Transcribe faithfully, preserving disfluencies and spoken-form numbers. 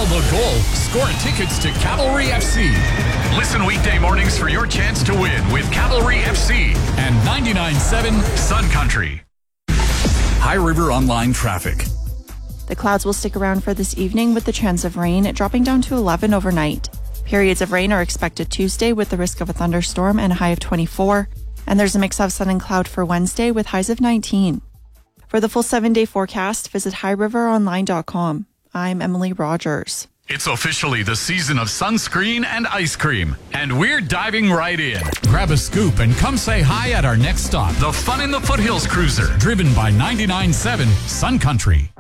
Call the goal. Score tickets to Cavalry F C. Listen weekday mornings for your chance to win with Cavalry F C and ninety-nine point seven Sun Country. High River Online traffic. The clouds will stick around for this evening with the chance of rain, dropping down to eleven overnight. Periods of rain are expected Tuesday with the risk of a thunderstorm and a high of twenty-four. And there's a mix of sun and cloud for Wednesday with highs of nineteen. For the full seven-day forecast, visit high river online dot com. I'm Emily Rogers. It's officially the season of sunscreen and ice cream, and we're diving right in. Grab a scoop and come say hi at our next stop. The Fun in the Foothills Cruiser, driven by ninety-nine point seven Sun Country.